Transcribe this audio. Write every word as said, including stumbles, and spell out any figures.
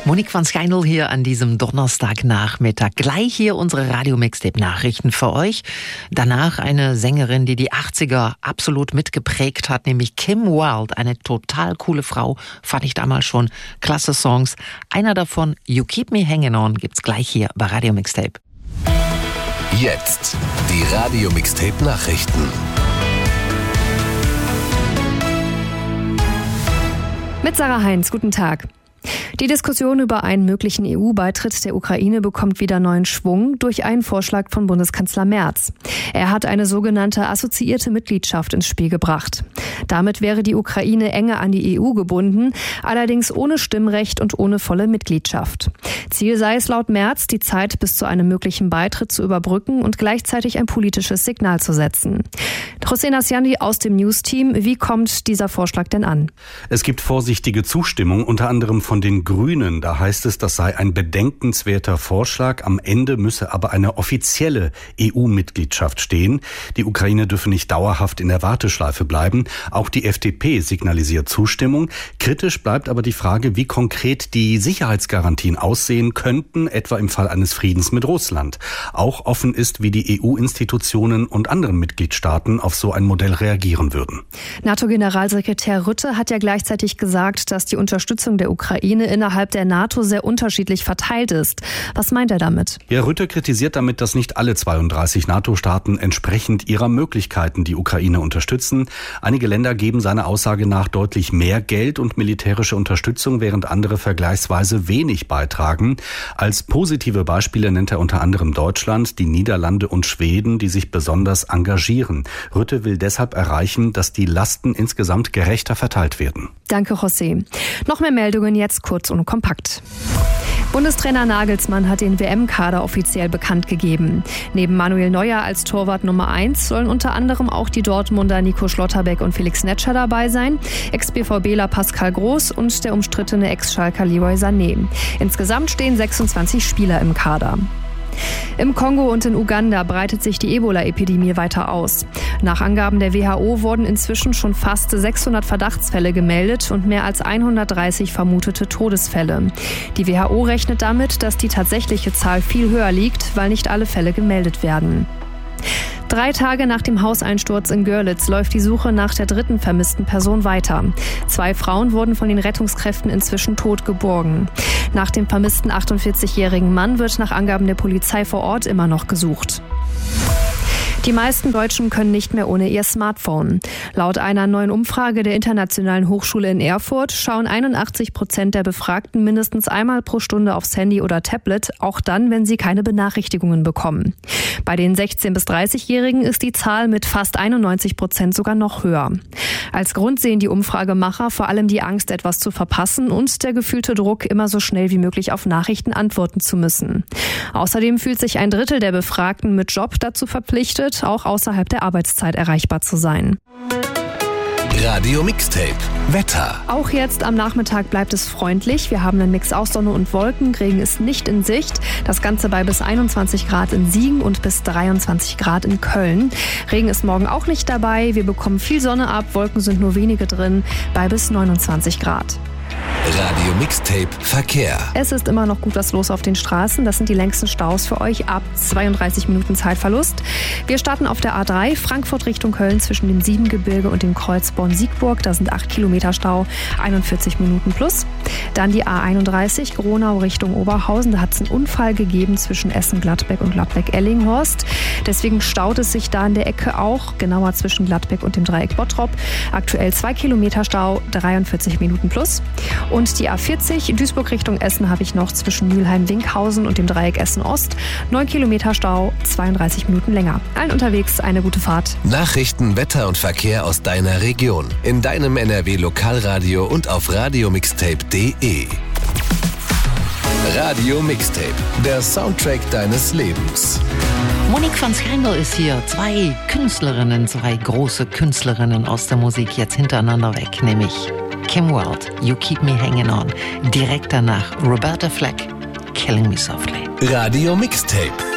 Monique van Schijndel hier an diesem Donnerstagnachmittag. Gleich hier unsere Radio-Mixtape-Nachrichten für euch. Danach eine Sängerin, die die achtziger absolut mitgeprägt hat, nämlich Kim Wilde. Eine total coole Frau, fand ich damals schon. Klasse Songs. Einer davon, You Keep Me Hanging On, gibt's gleich hier bei Radio-Mixtape. Jetzt die Radio-Mixtape-Nachrichten. Mit Sarah Heinz, guten Tag. Die Diskussion über einen möglichen E U-Beitritt der Ukraine bekommt wieder neuen Schwung durch einen Vorschlag von Bundeskanzler Merz. Er hat eine sogenannte assoziierte Mitgliedschaft ins Spiel gebracht. Damit wäre die Ukraine enger an die E U gebunden, allerdings ohne Stimmrecht und ohne volle Mitgliedschaft. Ziel sei es laut Merz, die Zeit bis zu einem möglichen Beitritt zu überbrücken und gleichzeitig ein politisches Signal zu setzen. Hossein Asjandi aus dem News-Team, wie kommt dieser Vorschlag denn an? Es gibt vorsichtige Zustimmung, unter anderem von den Grünen. Da heißt es, das sei ein bedenkenswerter Vorschlag. Am Ende müsse aber eine offizielle E U-Mitgliedschaft stehen. Die Ukraine dürfe nicht dauerhaft in der Warteschleife bleiben. Auch die F D P signalisiert Zustimmung. Kritisch bleibt aber die Frage, wie konkret die Sicherheitsgarantien aussehen könnten, etwa im Fall eines Friedens mit Russland. Auch offen ist, wie die E U-Institutionen und anderen Mitgliedstaaten auf so ein Modell reagieren würden. NATO-Generalsekretär Rutte hat ja gleichzeitig gesagt, dass die Unterstützung der Ukraine innerhalb der NATO sehr unterschiedlich verteilt ist. Was meint er damit? Ja, Rutte kritisiert damit, dass nicht alle zweiunddreißig NATO-Staaten entsprechend ihrer Möglichkeiten die Ukraine unterstützen. Einige Länder geben seiner Aussage nach deutlich mehr Geld und militärische Unterstützung, während andere vergleichsweise wenig beitragen. Als positive Beispiele nennt er unter anderem Deutschland, die Niederlande und Schweden, die sich besonders engagieren. Rutte will deshalb erreichen, dass die Lasten insgesamt gerechter verteilt werden. Danke, José. Noch mehr Meldungen jetzt kurz und kompakt. Bundestrainer Nagelsmann hat den W M-Kader offiziell bekannt gegeben. Neben Manuel Neuer als Torwart Nummer eins sollen unter anderem auch die Dortmunder Nico Schlotterbeck und Felix Netscher dabei sein, Ex-BVBler Pascal Groß und der umstrittene Ex-Schalker Leroy Sané. Insgesamt stehen sechsundzwanzig Spieler im Kader. Im Kongo und in Uganda breitet sich die Ebola-Epidemie weiter aus. Nach Angaben der W H O wurden inzwischen schon fast sechshundert Verdachtsfälle gemeldet und mehr als hundertdreißig vermutete Todesfälle. Die W H O rechnet damit, dass die tatsächliche Zahl viel höher liegt, weil nicht alle Fälle gemeldet werden. Drei Tage nach dem Hauseinsturz in Görlitz läuft die Suche nach der dritten vermissten Person weiter. Zwei Frauen wurden von den Rettungskräften inzwischen tot geborgen. Nach dem vermissten achtundvierzigjährigen Mann wird nach Angaben der Polizei vor Ort immer noch gesucht. Die meisten Deutschen können nicht mehr ohne ihr Smartphone. Laut einer neuen Umfrage der Internationalen Hochschule in Erfurt schauen einundachtzig Prozent der Befragten mindestens einmal pro Stunde aufs Handy oder Tablet, auch dann, wenn sie keine Benachrichtigungen bekommen. Bei den sechzehn- bis dreißigjährigen ist die Zahl mit fast einundneunzig Prozent sogar noch höher. Als Grund sehen die Umfragemacher vor allem die Angst, etwas zu verpassen und der gefühlte Druck, immer so schnell wie möglich auf Nachrichten antworten zu müssen. Außerdem fühlt sich ein Drittel der Befragten mit Job dazu verpflichtet, auch außerhalb der Arbeitszeit erreichbar zu sein. Radio Mixtape Wetter. Auch jetzt am Nachmittag bleibt es freundlich. Wir haben einen Mix aus Sonne und Wolken. Regen ist nicht in Sicht. Das Ganze bei bis einundzwanzig Grad in Siegen und bis dreiundzwanzig Grad in Köln. Regen ist morgen auch nicht dabei. Wir bekommen viel Sonne ab. Wolken sind nur wenige drin. Bei bis neunundzwanzig Grad. Radio Mixtape Verkehr. Es ist immer noch gut was los auf den Straßen. Das sind die längsten Staus für euch ab zweiunddreißig Minuten Zeitverlust. Wir starten auf der A drei Frankfurt Richtung Köln zwischen dem Siebengebirge und dem Kreuz Bonn-Siegburg. Da sind acht Kilometer Stau, einundvierzig Minuten plus. Dann die A einunddreißig Gronau Richtung Oberhausen. Da hat es einen Unfall gegeben zwischen Essen-Gladbeck und Gladbeck-Ellinghorst. Deswegen staut es sich da in der Ecke auch, genauer zwischen Gladbeck und dem Dreieck Bottrop. Aktuell zwei Kilometer Stau, dreiundvierzig Minuten plus. Und die A vierzig Duisburg Richtung Essen habe ich noch zwischen Mülheim-Winkhausen und dem Dreieck Essen-Ost. neun Kilometer Stau, zweiunddreißig Minuten länger. Allen unterwegs eine gute Fahrt. Nachrichten, Wetter und Verkehr aus deiner Region. In deinem N R W-Lokalradio und auf radiomixtape punkt de. Radio Mixtape, der Soundtrack deines Lebens. Monique van Schijndel ist hier. Zwei Künstlerinnen, zwei große Künstlerinnen aus der Musik jetzt hintereinander weg, nämlich Kim Wilde, You Keep Me Hanging On. Direkt danach Roberta Flack, Killing Me Softly. Radio Mixtape.